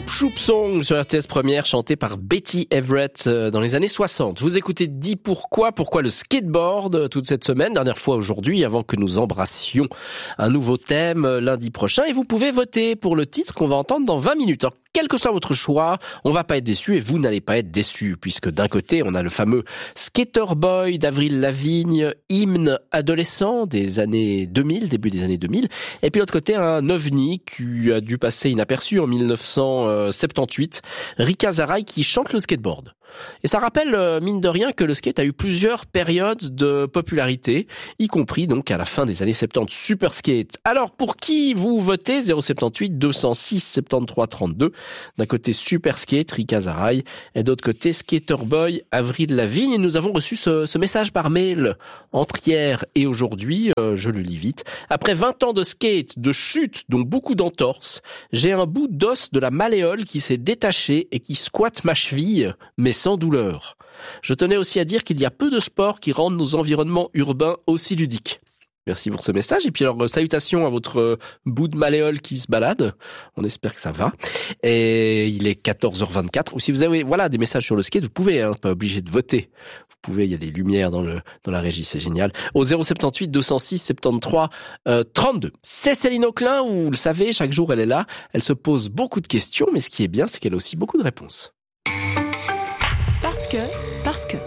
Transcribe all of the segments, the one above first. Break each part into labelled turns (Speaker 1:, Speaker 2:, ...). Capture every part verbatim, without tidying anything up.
Speaker 1: Choup Song sur R T S Première, chanté par Betty Everett dans les années soixante. Vous écoutez Dis pourquoi, pourquoi le skateboard toute cette semaine, dernière fois aujourd'hui, avant que nous embrassions un nouveau thème lundi prochain. Et vous pouvez voter pour le titre qu'on va entendre dans vingt minutes. Alors, quel que soit votre choix, on va pas être déçus et vous n'allez pas être déçus, puisque d'un côté, on a le fameux Skater Boy d'Avril Lavigne, hymne adolescent des années deux mille, début des années deux mille, et puis de l'autre côté, un ovni qui a dû passer inaperçu en mille neuf cent soixante-dix-huit, Rika Zaraï qui chante le skateboard. Et ça rappelle, mine de rien, que le skate a eu plusieurs périodes de popularité, y compris donc à la fin des années soixante-dix. Super Skate. Alors, pour qui vous votez? zéro sept huit deux zéro six soixante-treize trente-deux. D'un côté, Super Skate, Rika Zaraï, et d'autre côté, Skater Boy, Avril Lavigne. Et nous avons reçu ce, ce message par mail entre hier et aujourd'hui. Euh, je le lis vite. Après vingt ans de skate, de chute, dont beaucoup d'entorses, j'ai un bout d'os de la malléole qui s'est détaché et qui squatte ma cheville, mais sans douleur. Je tenais aussi à dire qu'il y a peu de sports qui rendent nos environnements urbains aussi ludiques. Merci pour ce message. Et puis alors, salutations à votre bout de malléole qui se balade. On espère que ça va. Et il est quatorze heures vingt-quatre. Ou si vous avez, voilà, des messages sur le skate, vous pouvez, hein, pas obligé de voter. Vous pouvez, il y a des lumières dans le, dans la régie, c'est génial. Au zéro sept huit deux zéro six soixante-treize trente-deux. C'est Céline Auclin, vous le savez, chaque jour elle est là. Elle se pose beaucoup de questions, mais ce qui est bien, c'est qu'elle a aussi beaucoup de réponses.
Speaker 2: Parce que, parce que.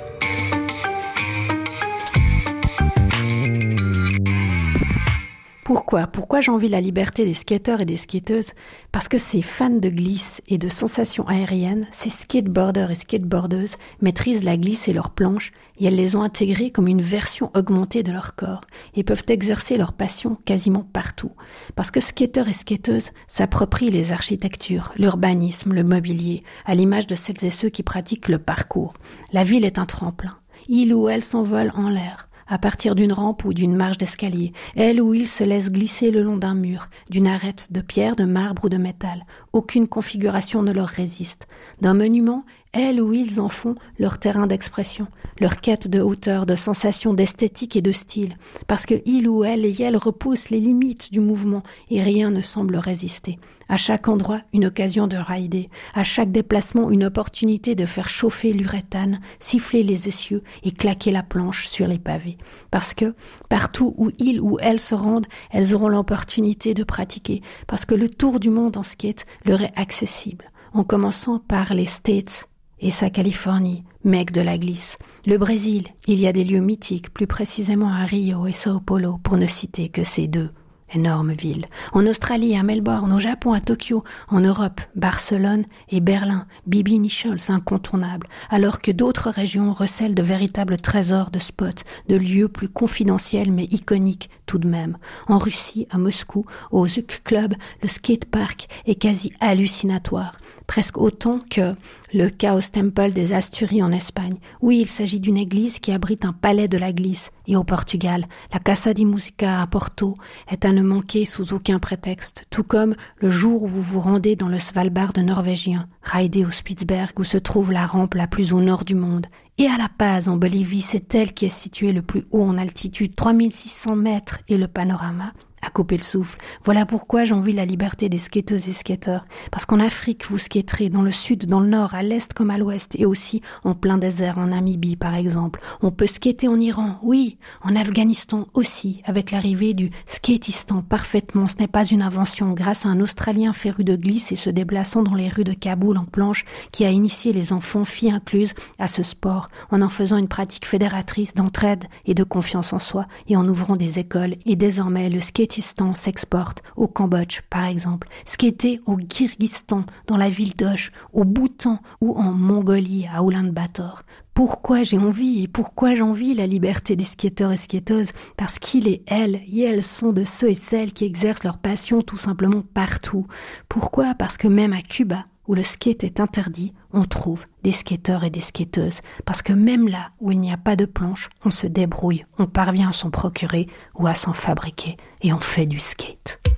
Speaker 2: Pourquoi Pourquoi j'envie la liberté des skateurs et des skateuses? Parce que ces fans de glisse et de sensations aériennes, ces skateboarders et skateboardeuses maîtrisent la glisse et leurs planches et elles les ont intégrées comme une version augmentée de leur corps et peuvent exercer leur passion quasiment partout. Parce que skateurs et skateuses s'approprient les architectures, l'urbanisme, le mobilier, à l'image de celles et ceux qui pratiquent le parcours. La ville est un tremplin. Il ou elle s'envole en l'air. À partir d'une rampe ou d'une marche d'escalier, elle ou il se laisse glisser le long d'un mur, d'une arête de pierre, de marbre ou de métal. Aucune configuration ne leur résiste. D'un monument, elles ou ils en font leur terrain d'expression, leur quête de hauteur, de sensation, d'esthétique et de style, parce que il ou elle et elles repoussent les limites du mouvement et rien ne semble résister. À chaque endroit, une occasion de rider, à chaque déplacement, une opportunité de faire chauffer l'uréthane, siffler les essieux et claquer la planche sur les pavés. Parce que, partout où ils ou elles se rendent, elles auront l'opportunité de pratiquer, parce que le tour du monde en skate leur est accessible, en commençant par les States et sa Californie, mecque de la glisse. Le Brésil, il y a des lieux mythiques, plus précisément à Rio et Sao Paulo, pour ne citer que ces deux énormes villes. En Australie, à Melbourne, au Japon, à Tokyo, en Europe, Barcelone et Berlin, Bibi Nichols, incontournable, alors que d'autres régions recèlent de véritables trésors de spots, de lieux plus confidentiels mais iconiques tout de même. En Russie, à Moscou, au Zouk Club, le skatepark est quasi hallucinatoire, presque autant que le Chaos Temple des Asturies en Espagne. Oui, il s'agit d'une église qui abrite un palais de la glisse. Et au Portugal, la Casa di Musica à Porto est à ne manquer sous aucun prétexte, tout comme le jour où vous vous rendez dans le Svalbard norvégien, rider au Spitzberg où se trouve la rampe la plus au nord du monde. Et à La Paz, en Bolivie, c'est elle qui est située le plus haut en altitude, trois mille six cents mètres, et le panorama à couper le souffle. Voilà pourquoi j'envie la liberté des skateuses et skateurs. Parce qu'en Afrique, vous skaterez dans le sud, dans le nord, à l'est comme à l'ouest, et aussi en plein désert, en Namibie par exemple. On peut skater en Iran, oui, en Afghanistan aussi, avec l'arrivée du skatistan parfaitement. Ce n'est pas une invention, grâce à un Australien féru de glisse et se déplaçant dans les rues de Kaboul en planche, qui a initié les enfants, filles incluses, à ce sport, en en faisant une pratique fédératrice d'entraide et de confiance en soi, et en ouvrant des écoles. Et désormais, le skate s'exporte au Cambodge, par exemple, skater au Kyrgyzstan, dans la ville d'Osh, au Bhoutan ou en Mongolie, à Oulan-Bator. Pourquoi j'ai envie et pourquoi j'envie la liberté des skateurs et skateuses? Parce qu'il et elles, et elles sont de ceux et celles qui exercent leur passion tout simplement partout. Pourquoi? Parce que même à Cuba, où le skate est interdit, on trouve des skateurs et des skateuses. Parce que même là où il n'y a pas de planche, on se débrouille, on parvient à s'en procurer ou à s'en fabriquer et on fait du skate.